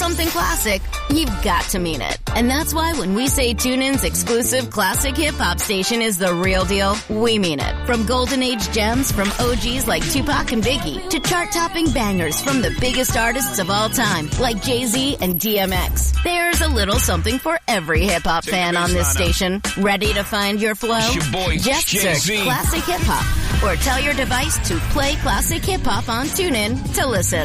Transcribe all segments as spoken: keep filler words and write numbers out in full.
something classic, you've got to mean it. And that's why when we say TuneIn's exclusive classic hip-hop station is the real deal, we mean it. From golden age gems from O Gs like Tupac and Biggie to chart-topping bangers from the biggest artists of all time like Jay-Z and D M X. There's a little something for every hip-hop fan on this station. Ready to find your flow? Your boy, Just Jay-Z. search Classic Hip Hop or tell your device to play Classic Hip Hop on TuneIn to listen.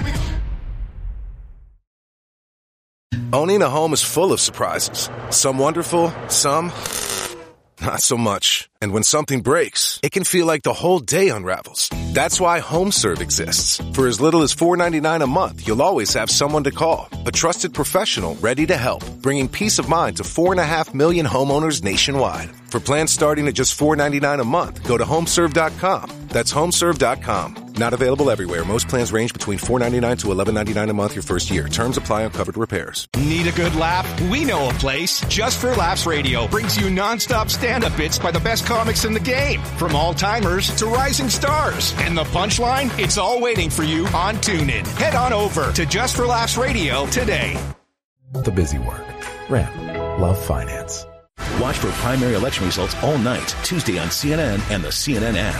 Owning a home is full of surprises. Some wonderful, some not so much. And when something breaks, it can feel like the whole day unravels. That's why HomeServe exists. For as little as four dollars and ninety-nine cents a month, you'll always have someone to call. A trusted professional ready to help, bringing peace of mind to four and a half million homeowners nationwide. For plans starting at just four dollars and ninety-nine cents a month, go to homeserve dot com. That's homeserve dot com. Not available everywhere. Most plans range between four dollars and ninety-nine cents to eleven dollars and ninety-nine cents a month your first year. Terms apply on covered repairs. Need a good laugh? We know a place. Just for Laughs Radio brings you nonstop stand-up bits by the best comics in the game. From all-timers to rising stars. And the punchline? It's all waiting for you on TuneIn. Head on over to Just for Laughs Radio today. The busy work. Ramp. Love finance. Watch for primary election results all night, Tuesday on C N N and the C N N app.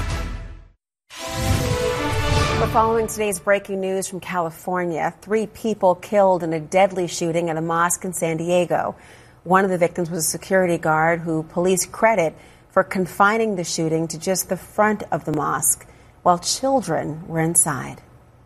We're following today's breaking news from California. Three people killed in a deadly shooting at a mosque in San Diego. One of the victims was a security guard who police credit for confining the shooting to just the front of the mosque while children were inside.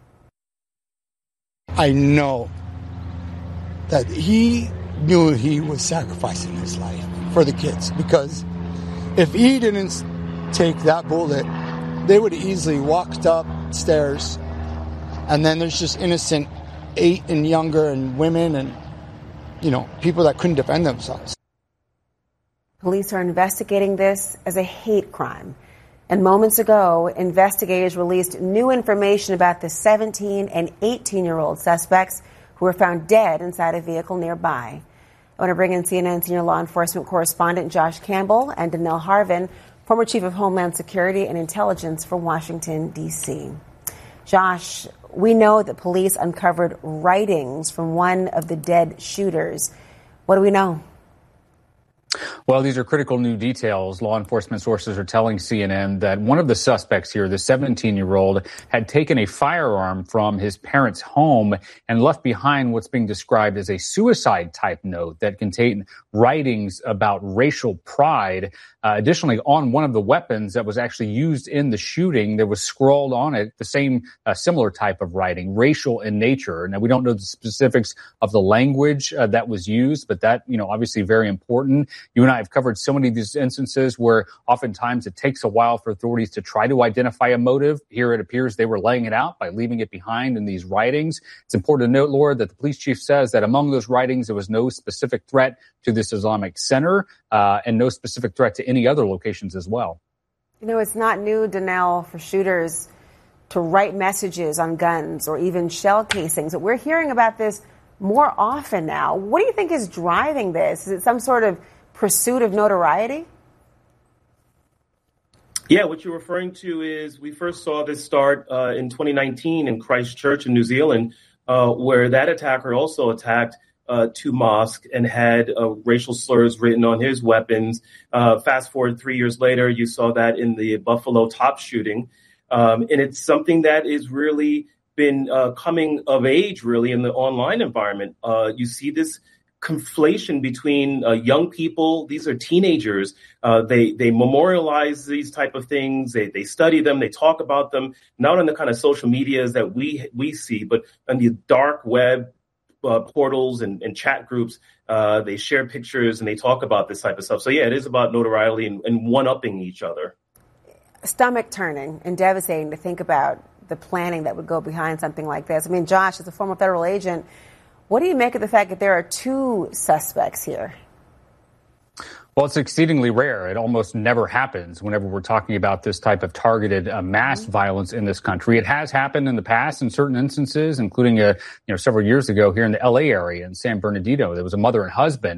I know that he knew he was sacrificing his life for the kids, because if he didn't take that bullet, they would have easily walked upstairs, and then there's just innocent eight and younger and women and, you know, people that couldn't defend themselves. Police are investigating this as a hate crime. And moments ago, investigators released new information about the seventeen and eighteen-year-old suspects who were found dead inside a vehicle nearby. I want to bring in C N N senior law enforcement correspondent Josh Campbell and Danelle Harvin, former chief of Homeland Security and Intelligence for Washington, D C Josh, we know that police uncovered writings from one of the dead shooters. What do we know? Well, these are critical new details. Law enforcement sources are telling C N N that one of the suspects here, the seventeen-year-old, had taken a firearm from his parents' home and left behind what's being described as a suicide-type note that contained writings about racial pride. Uh, additionally, on one of the weapons that was actually used in the shooting, there was scrawled on it the same uh, similar type of writing, racial in nature. Now, we don't know the specifics of the language uh, that was used, but that, you know, obviously very important. You and I have covered so many of these instances where oftentimes it takes a while for authorities to try to identify a motive. Here it appears they were laying it out by leaving it behind in these writings. It's important to note, Laura, that the police chief says that among those writings, there was no specific threat to this Islamic center uh, and no specific threat to any other locations as well. You know, it's not new, Danelle, for shooters to write messages on guns or even shell casings. But we're hearing about this more often now. What do you think is driving this? Is it some sort of pursuit of notoriety? Yeah, what you're referring to is we first saw this start uh, in twenty nineteen in Christchurch in New Zealand, uh, where that attacker also attacked uh, two mosques and had uh, racial slurs written on his weapons. Uh, fast forward three years later, you saw that in the Buffalo Top shooting. Um, and it's something that is really been uh, coming of age, really, in the online environment. Uh, you see this conflation between uh, young people. These are teenagers. Uh, they they memorialize these type of things. They they study them. They talk about them, not on the kind of social medias that we we see, but on the dark web uh, portals and, and chat groups. Uh, they share pictures and they talk about this type of stuff. So yeah, it is about notoriety and, and one-upping each other. Stomach turning and devastating to think about the planning that would go behind something like this. I mean, Josh, as a former federal agent, what do you make of the fact that there are two suspects here? Well, it's exceedingly rare. It almost never happens whenever we're talking about this type of targeted uh, mass mm-hmm. violence in this country. It has happened in the past in certain instances, including uh, you know several years ago here in the L A area in San Bernardino. There was a mother and husband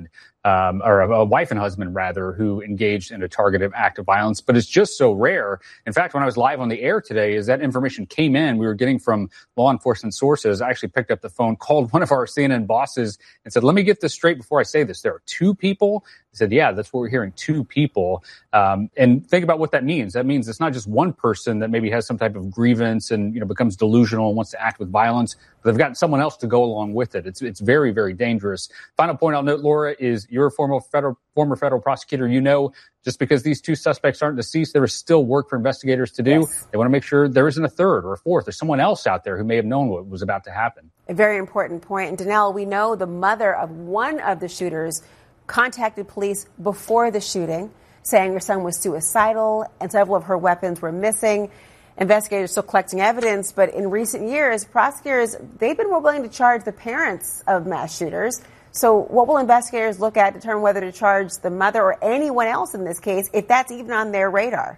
um, or a, a wife and husband, rather, who engaged in a targeted act of violence. But it's just so rare. In fact, when I was live on the air today, as that information came in, we were getting from law enforcement sources. I actually picked up the phone, called one of our C N N bosses and said, let me get this straight before I say this. There are two people. He said, yeah, that's what we're hearing, two people. Um, and think about what that means. That means it's not just one person that maybe has some type of grievance and, you know, becomes delusional and wants to act with violence, but they've got someone else to go along with it. It's it's very, very dangerous. Final point I'll note, Laura, is you're a former federal, former federal prosecutor. You know, just because these two suspects aren't deceased, there is still work for investigators to do. Yes. They want to make sure there isn't a third or a fourth or someone else out there who may have known what was about to happen. A very important point. And Danelle, we know the mother of one of the shooters contacted police before the shooting, saying her son was suicidal and several of her weapons were missing. Investigators still collecting evidence, but in recent years, prosecutors, they've been more willing to charge the parents of mass shooters. So what will investigators look at to determine whether to charge the mother or anyone else in this case, if that's even on their radar?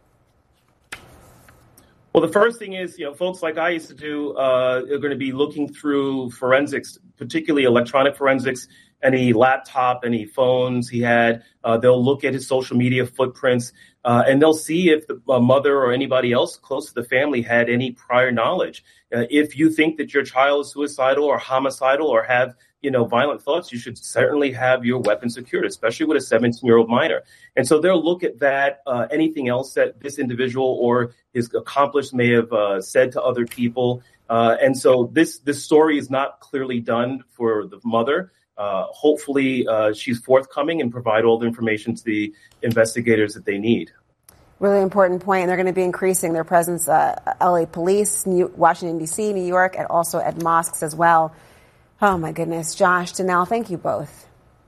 Well, the first thing is, you know, folks like I used to do uh, are going to be looking through forensics, particularly electronic forensics, any laptop, any phones he had. Uh, they'll look at his social media footprints, uh, and they'll see if the uh, mother or anybody else close to the family had any prior knowledge. Uh, if you think that your child is suicidal or homicidal or have, you know, violent thoughts, you should certainly have your weapon secured, especially with a seventeen-year-old minor. And so they'll look at that, uh, anything else that this individual or his accomplice may have uh, said to other people. Uh, and so this this story is not clearly done for the mother. Uh, hopefully uh, she's forthcoming and provide all the information to the investigators that they need. Really important point. And they're going to be increasing their presence, uh, L A police, New- Washington, D C, New York, and also at mosques as well. Oh, my goodness. Josh, Danelle, thank you both.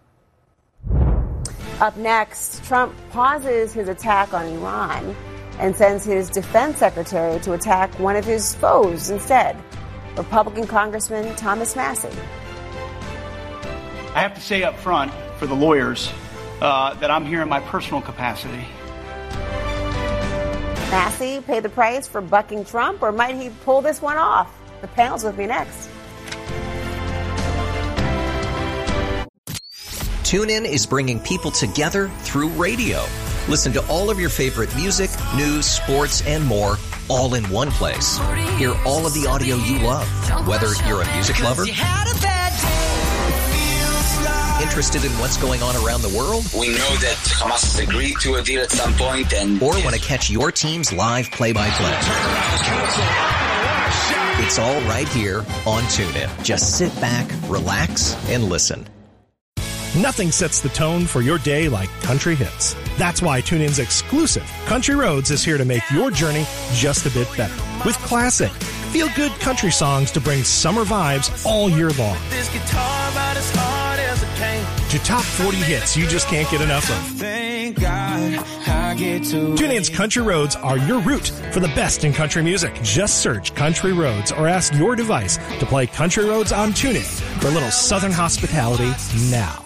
Up next, Trump pauses his attack on Iran and sends his defense secretary to attack one of his foes instead, Republican Congressman Thomas Massie. I have to say up front for the lawyers uh, that I'm here in my personal capacity. Massie pay the price for bucking Trump, or might he pull this one off? The panel's with me next. TuneIn is bringing people together through radio. Listen to all of your favorite music, news, sports, and more, all in one place. Hear all of the audio you love, whether you're a music lover, interested in what's going on around the world? We know that Hamas has agreed to a deal at some point, and or want to catch your team's live play-by-play. It's all right here on TuneIn. Just sit back, relax, and listen. Nothing sets the tone for your day like country hits. That's why TuneIn's exclusive Country Roads is here to make your journey just a bit better. With classic, feel-good country songs to bring summer vibes all year long. This guitar about as hard as it came. To top forty hits you just can't get enough of. Thank God I get to TuneIn's Country Roads are your route for the best in country music. Just search Country Roads or ask your device to play Country Roads on TuneIn for a little Southern hospitality now.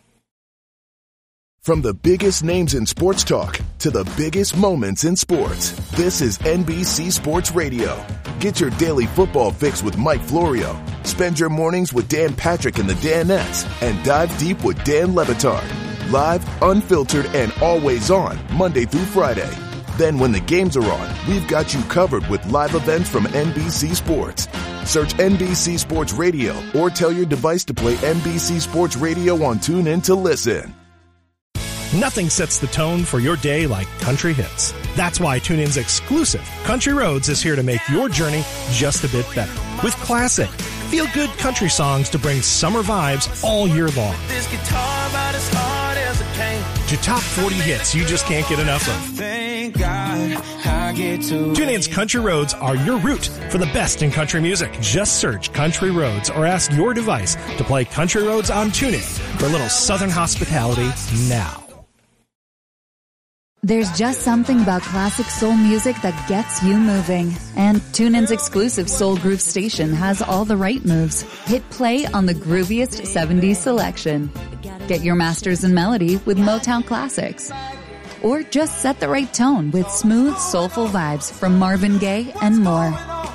From the biggest names in sports talk to the biggest moments in sports, this is N B C Sports Radio. Get your daily football fix with Mike Florio. Spend your mornings with Dan Patrick and the Danettes, and dive deep with Dan Le Batard. Live, unfiltered, and always on, Monday through Friday. Then when the games are on, we've got you covered with live events from N B C Sports. Search N B C Sports Radio or tell your device to play N B C Sports Radio on TuneIn to listen. Nothing sets the tone for your day like country hits. That's why TuneIn's exclusive Country Roads is here to make your journey just a bit better. With classic, feel-good country songs to bring summer vibes all year long. This guitar about as hard as it came. To top forty hits you just can't get enough of. Thank God I get to TuneIn's Country Roads are your route for the best in country music. Just search Country Roads or ask your device to play Country Roads on TuneIn for a little Southern hospitality now. There's just something about classic soul music that gets you moving. And TuneIn's exclusive Soul Groove station has all the right moves. Hit play on the grooviest seventies selection. Get your masters in melody with Motown classics. Or just set the right tone with smooth, soulful vibes from Marvin Gaye and more.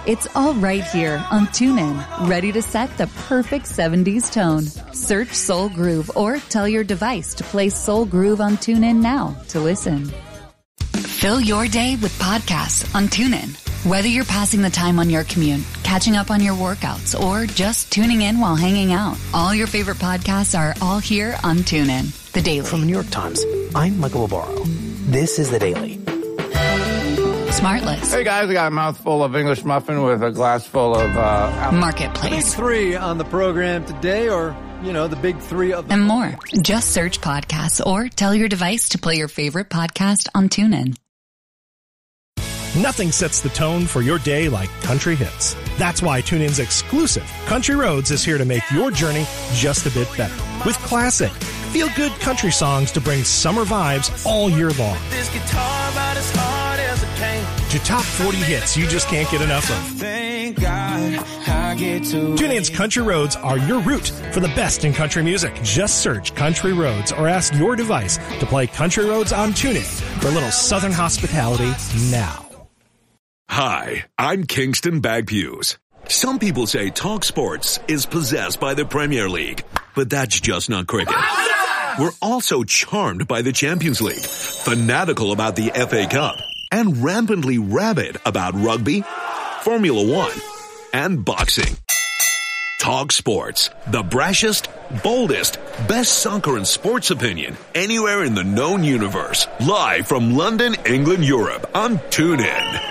It's all right here on TuneIn, ready to set the perfect seventies tone. Search Soul Groove or tell your device to play Soul Groove on TuneIn now to listen. Fill your day with podcasts on TuneIn. Whether you're passing the time on your commute, catching up on your workouts, or just tuning in while hanging out, all your favorite podcasts are all here on TuneIn. The Daily. From the New York Times, I'm Michael Lobaro. This is The Daily. Smartless. Hey guys, I got a mouthful of English muffin with a glass full of uh, Marketplace. The big three on the program today, or, you know, the big three of the and more. Just search podcasts or tell your device to play your favorite podcast on TuneIn. Nothing sets the tone for your day like country hits. That's why TuneIn's exclusive Country Roads is here to make your journey just a bit better. With classic, feel-good country songs to bring summer vibes all year long. This guitar about as hard as a cane. To top forty hits you just can't get enough of. Thank God I get to. TuneIn's Country Roads are your route for the best in country music. Just search Country Roads or ask your device to play Country Roads on TuneIn for a little southern hospitality now. Hi, I'm Kingston Bagpues. Some people say Talk Sports is possessed by the Premier League, but that's just not cricket. We're also charmed by the Champions League, fanatical about the F A Cup, and rampantly rabid about rugby, Formula One, and boxing. Talk Sports, the brashest, boldest, best soccer and sports opinion anywhere in the known universe. Live from London, England, Europe on TuneIn.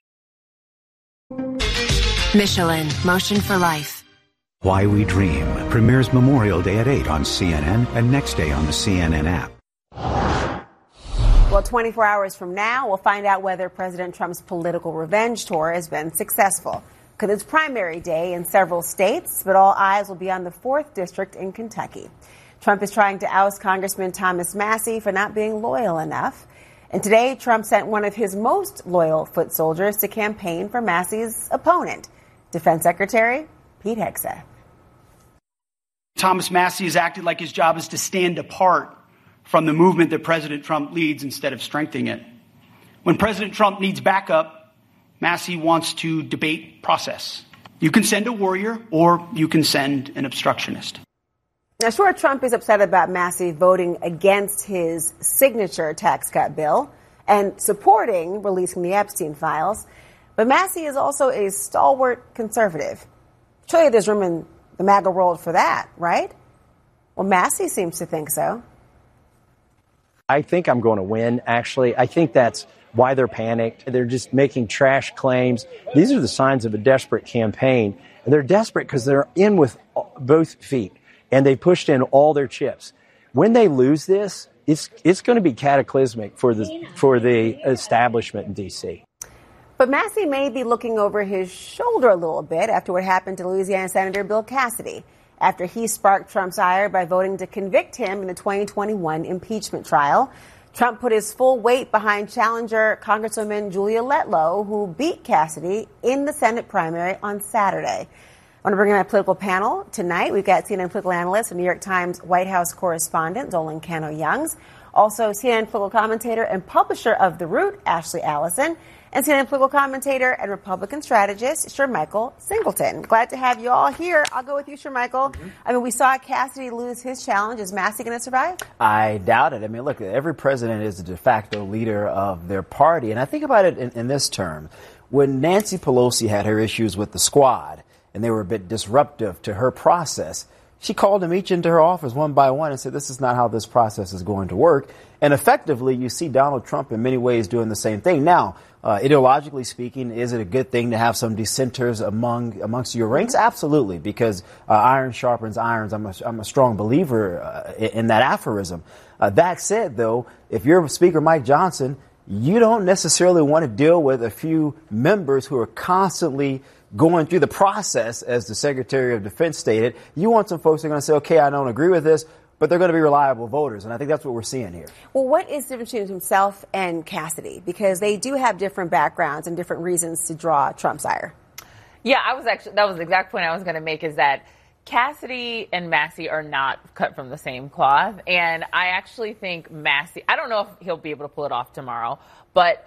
Michelin, Motion for Life. Why We Dream premieres Memorial Day at eight on C N N and next day on the C N N app. Well, twenty-four hours from now, we'll find out whether President Trump's political revenge tour has been successful. Because it's primary day in several states, but all eyes will be on the fourth District in Kentucky. Trump is trying to oust Congressman Thomas Massie for not being loyal enough. And today, Trump sent one of his most loyal foot soldiers to campaign for Massie's opponent, Defense Secretary Pete Hegseth. Thomas Massie has acted like his job is to stand apart from the movement that President Trump leads instead of strengthening it. When President Trump needs backup, Massie wants to debate process. You can send a warrior or you can send an obstructionist. Now, sure, Trump is upset about Massie voting against his signature tax cut bill and supporting releasing the Epstein files. But Massie is also a stalwart conservative. Surely there's room in the MAGA world for that, right? Well, Massie seems to think so. I think I'm going to win, actually. I think that's why they're panicked. They're just making trash claims. These are the signs of a desperate campaign. And they're desperate because they're in with both feet, and they pushed in all their chips. When they lose this, it's it's going to be cataclysmic for the for the establishment in D C. But Massie may be looking over his shoulder a little bit after what happened to Louisiana Senator Bill Cassidy, after he sparked Trump's ire by voting to convict him in the twenty twenty-one impeachment trial. Trump put his full weight behind challenger Congresswoman Julia Letlow, who beat Cassidy in the Senate primary on Saturday. I want to bring in my political panel tonight. We've got C N N political analyst and New York Times White House correspondent Zolan Cano-Youngs, also C N N political commentator and publisher of The Root, Ashley Allison, and C N N political commentator and Republican strategist, Shermichael Singleton. Glad to have you all here. I'll go with you, Shermichael. Mm-hmm. I mean, we saw Cassidy lose his challenge. Is Massie going to survive? I doubt it. I mean, look, every president is the de facto leader of their party. And I think about it in, in this term. When Nancy Pelosi had her issues with the squad, and they were a bit disruptive to her process, she called them each into her office one by one and said, this is not how this process is going to work. And effectively, you see Donald Trump in many ways doing the same thing. Now, uh, ideologically speaking, is it a good thing to have some dissenters among amongst your ranks? Absolutely, because uh, iron sharpens irons. I'm a, I'm a strong believer uh, in that aphorism. Uh, that said, though, if you're Speaker Mike Johnson, you don't necessarily want to deal with a few members who are constantly going through the process, as the Secretary of Defense stated. You want some folks who are going to say, okay, I don't agree with this, but they're going to be reliable voters. And I think that's what we're seeing here. Well, what is the difference between himself and Cassidy? Because they do have different backgrounds and different reasons to draw Trump's ire. Yeah, I was actually, that was the exact point I was going to make, is that Cassidy and Massie are not cut from the same cloth. And I actually think Massie, I don't know if he'll be able to pull it off tomorrow, but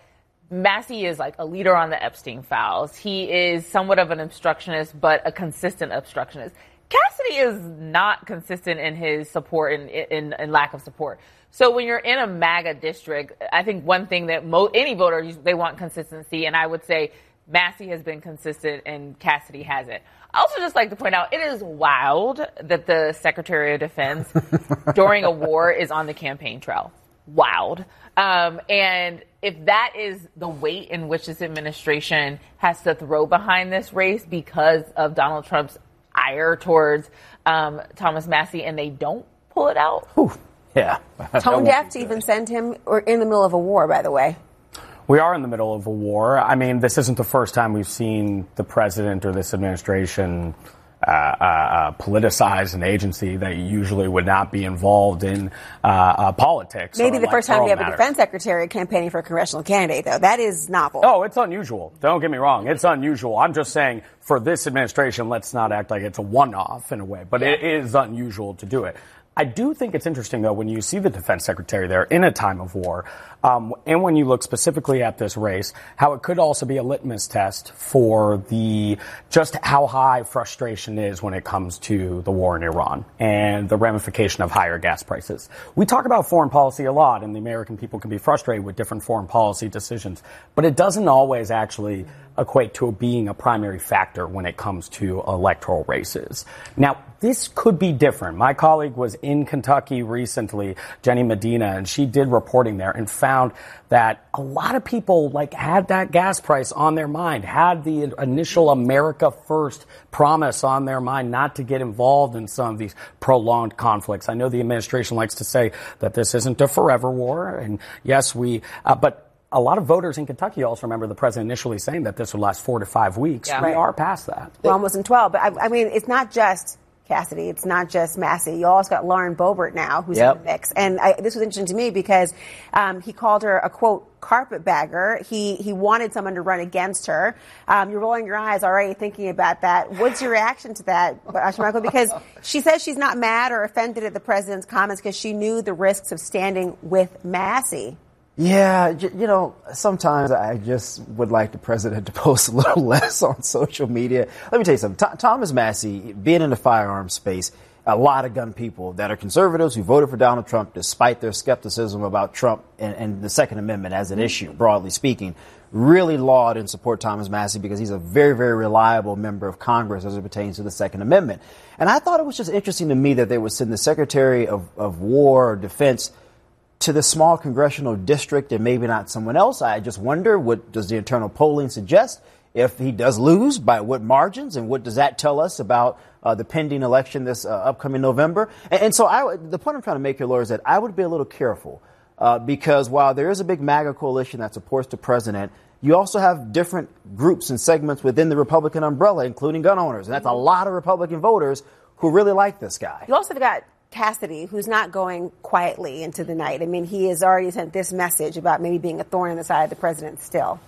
Massey is like a leader on the Epstein files. He is somewhat of an obstructionist, but a consistent obstructionist. Cassidy is not consistent in his support and in, in, in lack of support. So when you're in a MAGA district, I think one thing that mo- any voter, they want consistency. And I would say Massey has been consistent and Cassidy hasn't. I also just like to point out, it is wild that the Secretary of Defense during a war is on the campaign trail. Wild. Um, and if that is the weight in which this administration has to throw behind this race because of Donald Trump's ire towards um, Thomas Massey and they don't pull it out. Whew. Yeah. Tone deaf to even send him or in the middle of a war, by the way. We are in the middle of a war. I mean, this isn't the first time we've seen the president or this administration uh, uh, uh, politicize an agency that usually would not be involved in uh, uh, politics. Maybe the first time we have matters. a defense secretary campaigning for a congressional candidate, though. That is novel. Oh, it's unusual. Don't get me wrong. It's unusual. I'm just saying for this administration, let's not act like it's a one-off in a way. But yeah. It is unusual to do it. I do think it's interesting, though, when you see the defense secretary there in a time of war, um, and when you look specifically at this race, how it could also be a litmus test for the just how high frustration is when it comes to the war in Iran and the ramification of higher gas prices. We talk about foreign policy a lot, and the American people can be frustrated with different foreign policy decisions, but it doesn't always actually equate to being a primary factor when it comes to electoral races. Now, this could be different. My colleague was in Kentucky recently, Jenny Medina, and she did reporting there and found that a lot of people like had that gas price on their mind, had the initial America First promise on their mind not to get involved in some of these prolonged conflicts. I know the administration likes to say that this isn't a forever war, and yes, we, uh, but a lot of voters in Kentucky also remember the president initially saying that this would last four to five weeks. Yeah. We right. are past that. We're almost in twelve. But I, I mean, it's not just Cassidy. It's not just Massey. You also got Lauren Boebert now, who's yep. in the mix. And I, this was interesting to me because um, he called her a, quote, carpetbagger. He he wanted someone to run against her. Um, you're rolling your eyes already thinking about that. What's your reaction to that, Michael? Because she says she's not mad or offended at the president's comments because she knew the risks of standing with Massey. Yeah, you know, sometimes I just would like the president to post a little less on social media. Let me tell you something. Th- Thomas Massey, being in the firearms space, a lot of gun people that are conservatives who voted for Donald Trump despite their skepticism about Trump and, and the Second Amendment as an issue, broadly speaking, really laud and support Thomas Massey because he's a very, very reliable member of Congress as it pertains to the Second Amendment. And I thought it was just interesting to me that they would send the Secretary of, of War or Defense to the small congressional district and maybe not someone else. I just wonder, what does the internal polling suggest? If he does lose, by what margins, and what does that tell us about uh, the pending election this uh, upcoming November? And, and so I, the point I'm trying to make here, Laura, is that I would be a little careful uh, because while there is a big MAGA coalition that supports the president, you also have different groups and segments within the Republican umbrella, including gun owners. And that's a lot of Republican voters who really like this guy. You also got Cassidy, who's not going quietly into the night. I mean, he has already sent this message about maybe being a thorn in the side of the president still.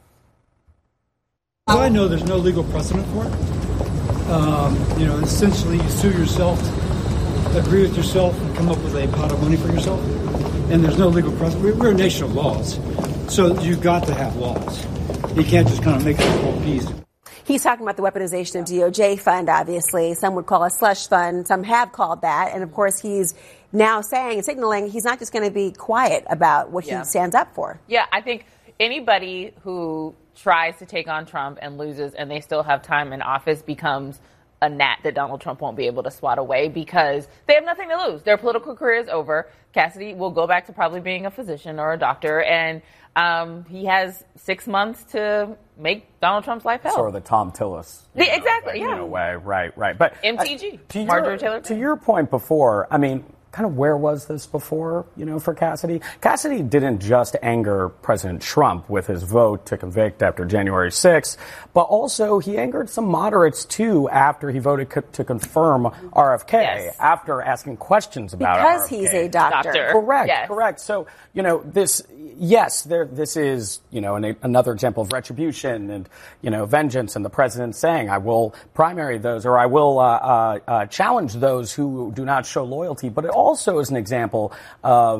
Well, I know there's no legal precedent for it. Um, you know, essentially you sue yourself, agree with yourself, and come up with a pot of money for yourself. And there's no legal precedent. We're a nation of laws. So you've got to have laws. You can't just kind of make it all peace. He's talking about the weaponization of D O J fund, obviously. Some would call a slush fund. Some have called that. And, of course, he's now saying and signaling he's not just going to be quiet about what yeah. he stands up for. Yeah, I think anybody who tries to take on Trump and loses and they still have time in office becomes a gnat that Donald Trump won't be able to swat away because they have nothing to lose. Their political career is over. Cassidy will go back to probably being a physician or a doctor, and um, he has six months to make Donald Trump's life hell. Sort of the Tom Tillis. The, know, exactly, yeah. In a way, right, right. But M T G, uh, to Marjorie your, Taylor. To your point before, I mean, kind of where was this before, you know, for Cassidy? Cassidy didn't just anger President Trump with his vote to convict after January sixth, but also he angered some moderates, too, after he voted co- to confirm R F K, yes. after asking questions about because R F K. Because he's a doctor. doctor. Correct, yes. correct. So, you know, this, yes, there, this is, you know, an, another example of retribution and, you know, vengeance, and the president saying, I will primary those, or I will uh, uh, uh, challenge those who do not show loyalty, but it also is an example of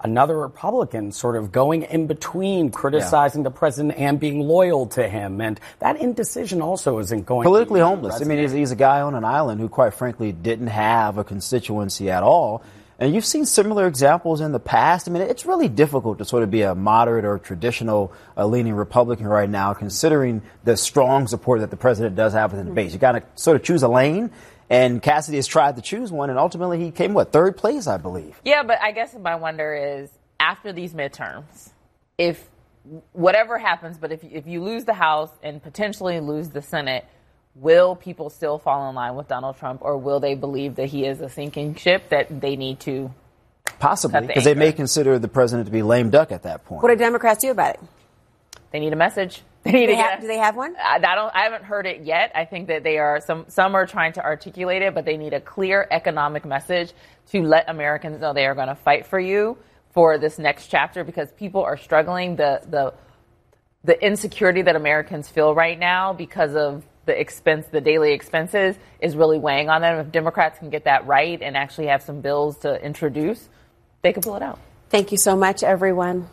another Republican sort of going in between, criticizing yeah. the president and being loyal to him. And that indecision also isn't going politically to homeless. I mean, he's, he's a guy on an island who, quite frankly, didn't have a constituency at all. And you've seen similar examples in the past. I mean, it's really difficult to sort of be a moderate or traditional uh, leaning Republican right now, considering the strong support that the president does have within the base. You got to sort of choose a lane. And Cassidy has tried to choose one, and ultimately he came, what, third place, I believe. Yeah, but I guess my wonder is, after these midterms, if whatever happens, but if, if you lose the House and potentially lose the Senate, will people still fall in line with Donald Trump, or will they believe that he is a sinking ship that they need to possibly, because the they may consider the president to be lame duck at that point. What do Democrats do about it? They need a message. They need do, they to get have, do they have one? I, I don't. I haven't heard it yet. I think that they are some. Some are trying to articulate it, but they need a clear economic message to let Americans know they are going to fight for you for this next chapter, because people are struggling. The the the insecurity that Americans feel right now because of the expense, the daily expenses, is really weighing on them. If Democrats can get that right and actually have some bills to introduce, they can pull it out. Thank you so much, everyone.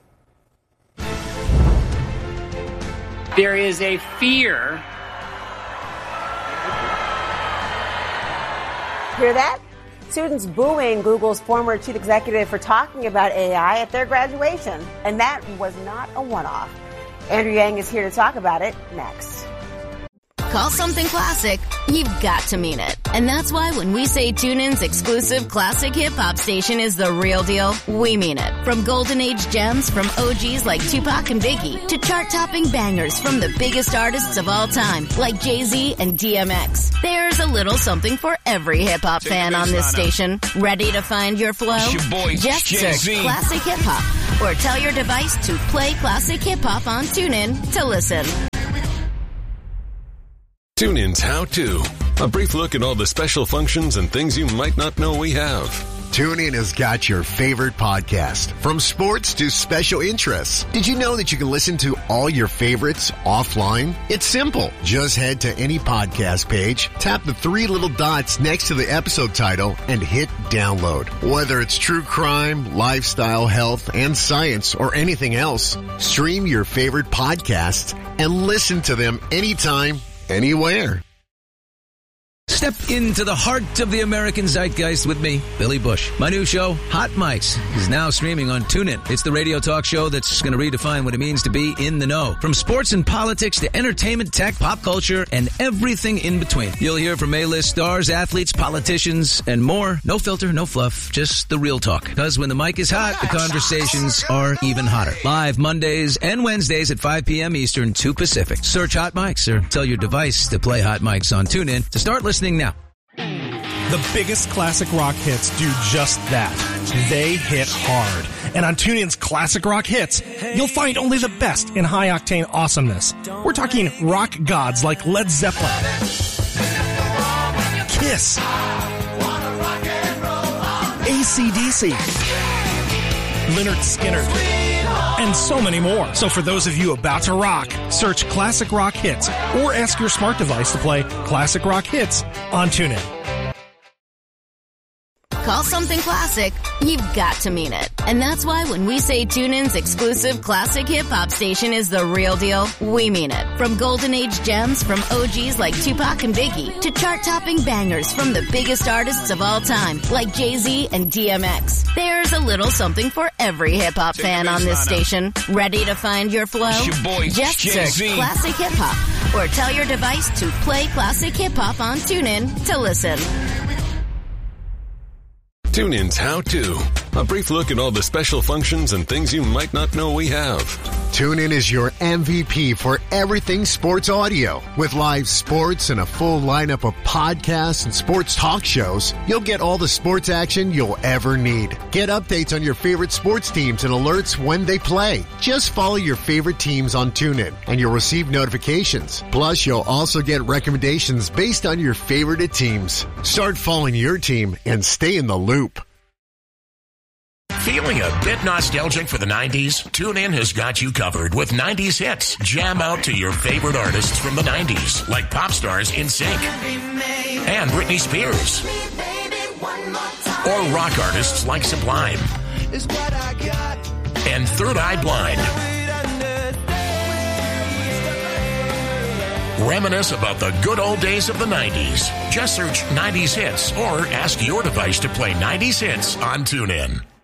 There is a fear. Hear that? Students booing Google's former chief executive for talking about A I at their graduation. And that was not a one-off. Andrew Yang is here to talk about it next. Call something classic, you've got to mean it. And that's why when we say TuneIn's exclusive classic hip-hop station is the real deal, we mean it. From golden age gems from O Gs like Tupac and Biggie to chart-topping bangers from the biggest artists of all time like Jay-Z and D M X. There's a little something for every hip-hop fan on this station. Ready to find your flow? It's your boy, Just Jay-Z. search Classic Hip-Hop or tell your device to play Classic Hip-Hop on TuneIn to listen. TuneIn's How To. A brief look at all the special functions and things you might not know we have. TuneIn has got your favorite podcast, from sports to special interests. Did you know that you can listen to all your favorites offline? It's simple. Just head to any podcast page, tap the three little dots next to the episode title, and hit download. Whether it's true crime, lifestyle, health, and science, or anything else, stream your favorite podcasts and listen to them anytime, anywhere. Step into the heart of the American zeitgeist with me, Billy Bush. My new show, Hot Mics, is now streaming on TuneIn. It's the radio talk show that's going to redefine what it means to be in the know. From sports and politics to entertainment, tech, pop culture, and everything in between. You'll hear from A-list stars, athletes, politicians, and more. No filter, no fluff, just the real talk. Because when the mic is hot, the conversations are even hotter. Live Mondays and Wednesdays at five p.m. Eastern, two Pacific. Search Hot Mics or tell your device to play Hot Mics on TuneIn to start listening now. The biggest classic rock hits do just that. They hit hard. And on TuneIn's Classic Rock Hits, you'll find only the best in high-octane awesomeness. We're talking rock gods like Led Zeppelin, Kiss, A C D C, Lynyrd Skynyrd, and so many more. So for those of you about to rock, search Classic Rock Hits or ask your smart device to play Classic Rock Hits on TuneIn. Call something classic, you've got to mean it. And that's why when we say TuneIn's exclusive classic hip-hop station is the real deal, we mean it. From golden age gems from O Gs like Tupac and Biggie to chart-topping bangers from the biggest artists of all time like Jay-Z and D M X. There's a little something for every hip-hop fan on this station. Ready to find your flow? It's your boy, Just Jay-Z. search Classic Hip-Hop or tell your device to play Classic Hip-Hop on TuneIn to listen. TuneIn's How To. A brief look at all the special functions and things you might not know we have. TuneIn is your M V P for everything sports audio. With live sports and a full lineup of podcasts and sports talk shows, you'll get all the sports action you'll ever need. Get updates on your favorite sports teams and alerts when they play. Just follow your favorite teams on TuneIn and you'll receive notifications. Plus, you'll also get recommendations based on your favorite teams. Start following your team and stay in the loop. Feeling a bit nostalgic for the nineties? TuneIn has got you covered with nineties hits. Jam out to your favorite artists from the nineties, like pop stars NSYNC and Britney Spears. Or rock artists like Sublime. is what I got. And Third Eye Blind. Reminisce about the good old days of the nineties. Just search nineties Hits or ask your device to play nineties Hits on TuneIn.